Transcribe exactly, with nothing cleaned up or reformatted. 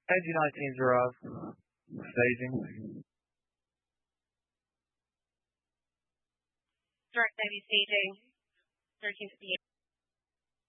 A G nineteen Giraffe, staging. Direct Navy staging, thirteen fifty-eight.